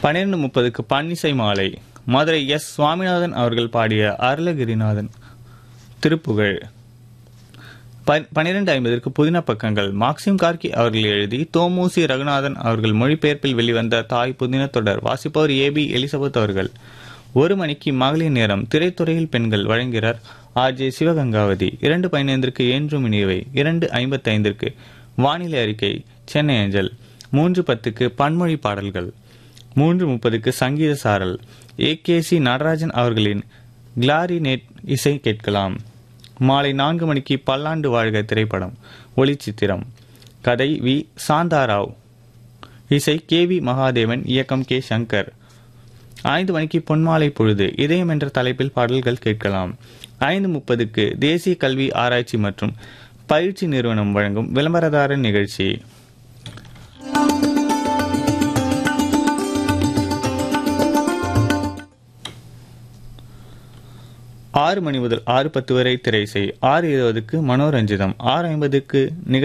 12:30க்கு பன்னிசை மாலை. மதுரை எஸ். சுவாமிநாதன் அவர்கள் பாடிய அருளகிரிநாதன் திருப்புகழ். 12:50க்கு புதின பக்கங்கள். மாக்சிம் கார்கி அவர்கள் எழுதி தோமுசி ரகுநாதன் அவர்கள் மொழிபெயர்ப்பில் வெளிவந்த தாய் புதின தொடர். வாசிப்பவர் ஏபி எலிசபெத் அவர்கள். 1 மணிக்கு மகளிர் நேரம். திரைத்துறையில் பெண்கள் வழங்குகிறார் ஆர்.ஜே. சிவகங்காவதி. 2:15க்கு என்றும் இனியவை. 2:55க்கு வானிலை அறிக்கை சென்னை அஞ்சல். 3:10க்கு பன்மொழி பாடல்கள். 3:30க்கு சங்கீத சாரல். ஏ.கே.சி. நடராஜன் அவர்களின் கிளாரினேட் இசை கேட்கலாம். மாலை 4 மணிக்கு பல்லாண்டு வாழ்க திரைப்படம் ஒளிச்சித்திரம். கதை வி. சாந்தாராவ். இசை கே.வி. மகாதேவன். இயக்கம் கே. சங்கர். 5 மணிக்கு பொன்மாலை பொழுது. இதயம் என்ற தலைப்பில் பாடல்கள் கேட்கலாம். 5:30க்கு தேசிய கல்வி ஆராய்ச்சி மற்றும் பயிற்சி நிறுவனம் வழங்கும் விளம்பரதாரர் நிகழ்ச்சி. 6 மணி முதல் 6:10 வரை திரைசை. 6:20க்கு மனோரஞ்சிதம். 6:50க்கு